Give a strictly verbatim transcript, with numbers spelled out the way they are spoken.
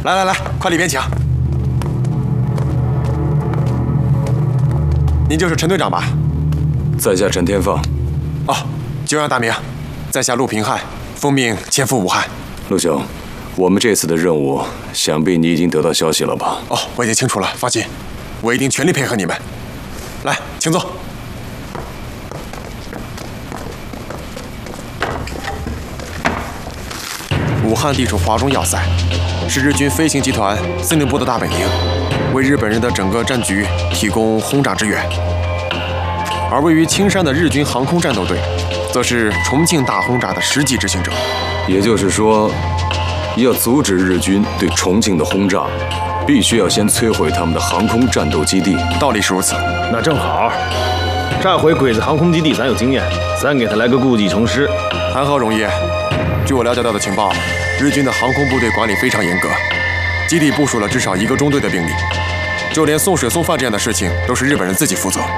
来来来，快里边请。您就是陈队长吧？ 在下陈天放。 哦，久仰大名，在下陆平汉，奉命前赴武汉。 陆兄，我们这次的任务，想必你已经得到消息了吧？ 哦，我已经清楚了，放心，我一定全力配合你们。来，请坐。武汉地处华中要塞，是日军飞行集团司令部的大本营，为日本人的整个战局提供轰炸支援。而位于青山的日军航空战斗队，则是重庆大轰炸的实际执行者。 也就是说，要阻止日军对重庆的轰炸，必须要先摧毁他们的航空战斗基地。 道理是如此。 那正好，炸毁鬼子航空基地咱有经验，咱给他来个故技重施。 谈何容易？据我了解到的情报，日军的航空部队管理非常严格，基地部署了至少一个中队的兵力，就连送水送饭这样的事情都是日本人自己负责。